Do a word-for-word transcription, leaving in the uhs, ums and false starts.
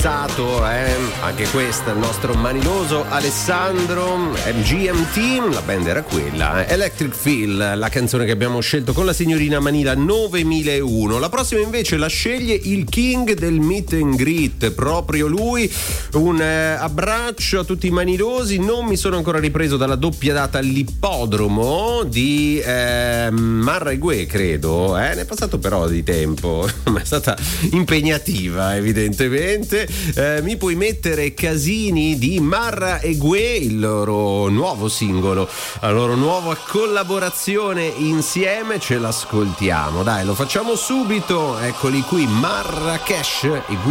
remixato, eh? Anche questo è il nostro maniloso Alessandro. M G M T, la band era quella, eh? Electric Feel, la canzone che abbiamo scelto con la signorina Manila novemilauno. La prossima invece la sceglie il king del meet and greet, proprio lui. Un eh, abbraccio a tutti i manilosi. Non mi sono ancora ripreso dalla doppia data all'ippodromo di eh, Marra e Gue, credo, eh? Ne è passato però di tempo, ma è stata impegnativa evidentemente. Eh, mi puoi mettere Casini di Marra e Gue, il loro nuovo singolo, la loro nuova collaborazione insieme, ce l'ascoltiamo, dai, lo facciamo subito. Eccoli qui, Marrakesh e Gue.